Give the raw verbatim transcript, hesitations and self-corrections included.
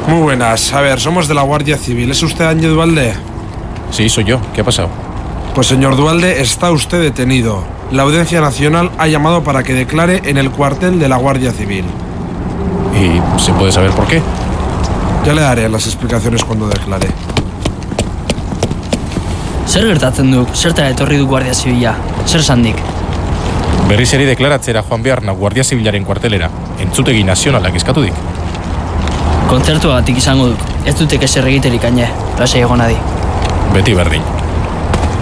Muy buenas. A ver, somos de la Guardia Civil. ¿Es usted Ángel Duhalde? Sí, soy yo. ¿Qué ha pasado? Pues señor Duhalde, está usted detenido. La Audiencia Nacional ha llamado para que declare en el cuartel de la Guardia Civil. ¿Y se puede saber por qué? Ya le daré las explicaciones cuando declare. Zer gertatzen du? Zertara etorri du Guardia Zibila? Zer sandik? Berriz ere deklaratzera joan behar na Guardia Zibilaren kuartelera. Entzutegi nazionalak eskatu dik. Kontzertuagatik izango duk. Ez dutek ezer egiterik aine. Lasai egon adi. Beti berdin.